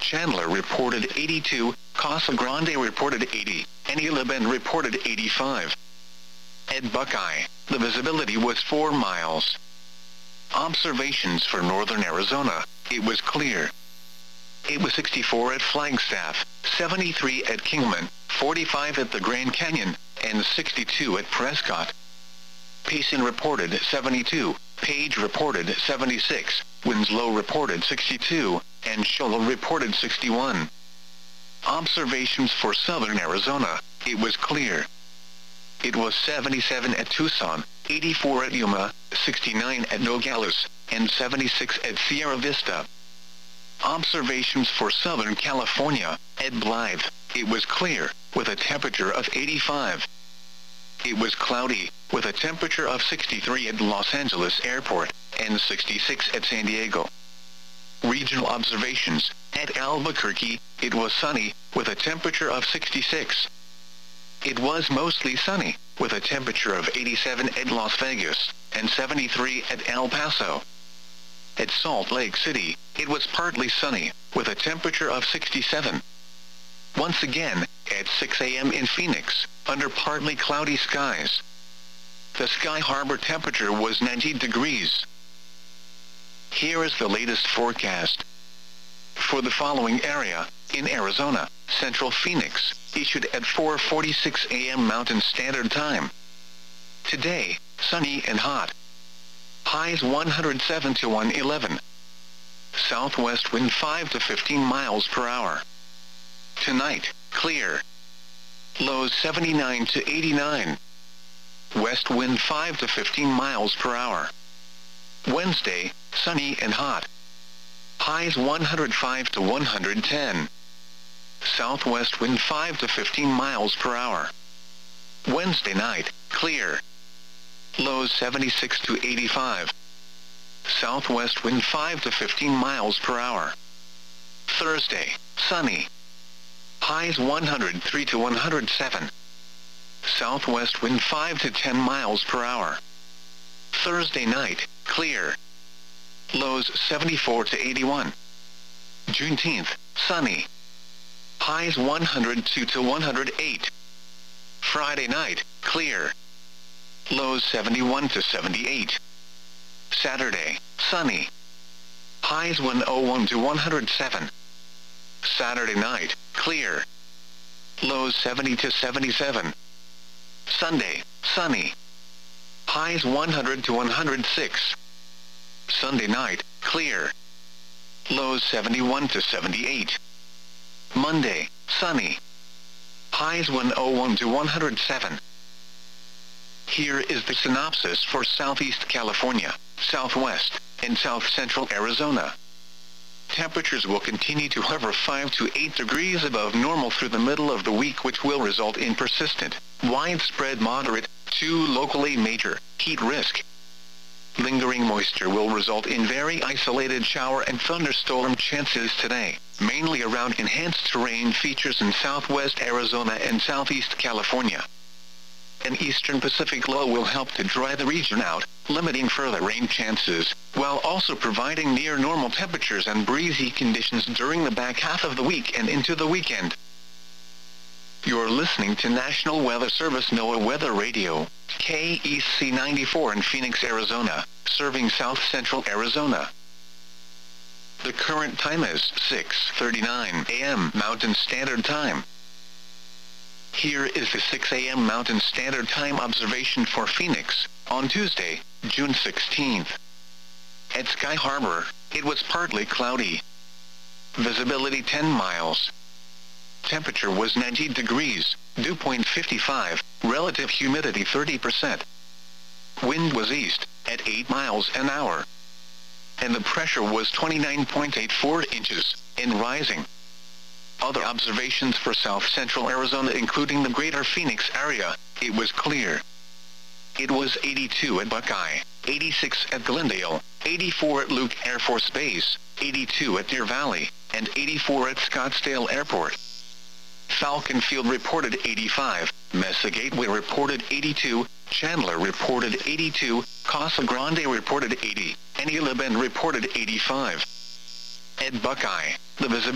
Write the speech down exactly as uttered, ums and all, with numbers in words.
Chandler reported eighty-two, Casa Grande reported eighty, and Isla Bend reported eighty-five. At Buckeye, the visibility was four miles. Observations for northern Arizona, it was clear. It was sixty-four at Flagstaff, seventy-three at Kingman, forty-five at the Grand Canyon, and sixty-two at Prescott. Payson reported seventy-two, Page reported seventy-six, Winslow reported sixty-two, and Shola reported sixty-one. Observations for southern Arizona, it was clear. It was seventy-seven at Tucson, eighty-four at Yuma, sixty-nine at Nogales, and seventy-six at Sierra Vista. Observations for Southern California, at Blythe, it was clear, with a temperature of eighty-five. It was cloudy, with a temperature of sixty-three at Los Angeles Airport, and sixty-six at San Diego. Regional observations, at Albuquerque, it was sunny, with a temperature of sixty-six. It was mostly sunny, with a temperature of eighty-seven at Las Vegas, and seventy-three at El Paso. At Salt Lake City, it was partly sunny, with a temperature of sixty-seven. Once again, at six a m in Phoenix, under partly cloudy skies. The Sky Harbor temperature was ninety degrees. Here is the latest forecast. For the following area, in Arizona, Central Phoenix, issued at four forty-six a m Mountain Standard Time. Today, sunny and hot. Highs one hundred seven to one eleven. Southwest wind five to fifteen miles per hour. Tonight, clear. Lows seventy-nine to eighty-nine. West wind five to fifteen miles per hour. Wednesday, sunny and hot. Highs one hundred five to one hundred ten. Southwest wind five to fifteen miles per hour. Wednesday night, clear. Lows seventy-six to eighty-five. Southwest wind five to fifteen miles per hour. Thursday, sunny. Highs one hundred three to one hundred seven. Southwest wind five to ten miles per hour. Thursday night, clear. Lows seventy-four to eighty-one. Juneteenth, sunny. Highs one hundred two to one hundred eight. Friday night, clear. Lows seventy-one to seventy-eight. Saturday, sunny. Highs one oh one to one hundred seven. Saturday night, clear. Lows seventy to seventy-seven. Sunday, sunny. Highs one hundred to one hundred six. Sunday night, clear. Lows seventy-one to seventy-eight. Monday, sunny. Highs one oh one to one hundred seven. Here is the synopsis for Southeast California, Southwest, and South Central Arizona. Temperatures will continue to hover five to eight degrees above normal through the middle of the week, which will result in persistent, widespread moderate, to locally major, heat risk. Lingering moisture will result in very isolated shower and thunderstorm chances today, mainly around enhanced terrain features in southwest Arizona and southeast California. An eastern Pacific low will help to dry the region out, limiting further rain chances, while also providing near normal temperatures and breezy conditions during the back half of the week and into the weekend. You're listening to National Weather Service NOAA Weather Radio, K E C ninety-four in Phoenix, Arizona, serving south central Arizona. The current time is six thirty-nine a m Mountain Standard Time. Here is the six a m Mountain Standard Time observation for Phoenix, on Tuesday, June sixteenth. At Sky Harbor, it was partly cloudy. Visibility ten miles. Temperature was ninety degrees, dew point fifty-five, relative humidity thirty percent. Wind was east, at eight miles an hour. And the pressure was twenty-nine point eight four inches, and rising. Other observations for south central Arizona, including the greater Phoenix area, it was clear. It was eighty-two at Buckeye, eighty-six at Glendale, eighty-four at Luke Air Force Base, eighty-two at Deer Valley, and eighty-four at Scottsdale Airport. Falcon Field reported eighty-five, Mesa Gateway reported eighty-two, Chandler reported eighty-two, Casa Grande reported eighty, and Isla Bend reported eighty-five. At Buckeye, the visibility